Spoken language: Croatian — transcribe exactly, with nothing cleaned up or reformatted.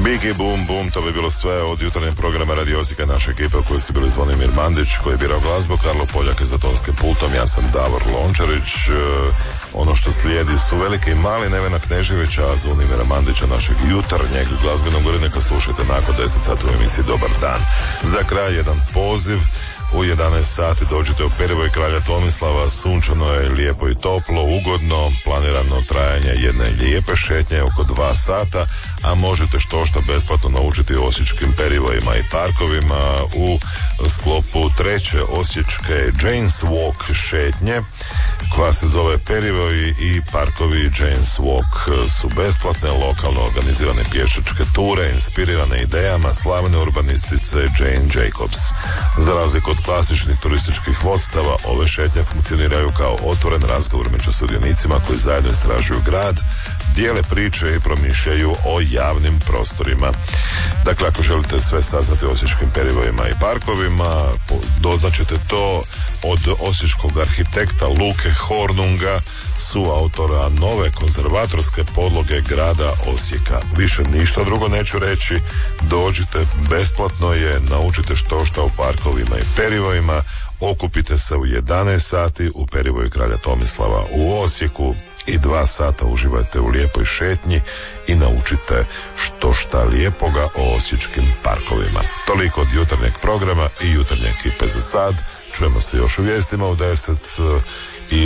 Bigi Boom Boom, to bi bilo sve od jutarnjeg programa Radio Osijeka, naše ekipe u kojoj su bili Zvonimir Mandić koji je birao glazbu, Karlo Poljak je za tonskim pultom, ja sam Davor Lončarić. E, ono što slijedi su Veliki i mali Nevena Kneževića, a Zvonimira Mandića, našeg jutarnjeg glazbenog urednika, slušajte nakon deset sati u emisiji Dobar dan. Za kraj jedan poziv. U jedanaest sati dođete u Perivoj kralja Tomislava, sunčano je, lijepo i toplo, ugodno, planirano trajanje jedne lijepe šetnje oko dva sata, a možete što što besplatno naučiti o osječkim perivojima i parkovima u sklopu treće osječke Jane's Walk šetnje, koja se zove Perivoji i parkovi Jane's Walk su besplatne, lokalno organizirane pješačke ture, inspirirane idejama slavne urbanistice Jane Jacobs. Za razliku od klasičnih turističkih vodstava, ove šetnje funkcioniraju kao otvoren razgovor među sudionicima koji zajedno istražuju grad, dijele priče i promišljaju o javnim prostorima. Dakle, ako želite sve saznati o osječkim perivojima i parkovima, doznaćete to od osječkog arhitekta Luke Hornunga, suautora nove konzervatorske podloge grada Osijeka. Više ništa drugo neću reći, dođite, besplatno je, naučite što što u parkovima i perivojima, okupite se u jedanaest sati u Perivoju kralja Tomislava u Osijeku i dva sata uživajte u lijepoj šetnji i naučite što šta lijepoga o osječkim parkovima. Toliko od jutarnjeg programa i jutarnje ekipe za sad. Čujemo se još u vijestima u deset.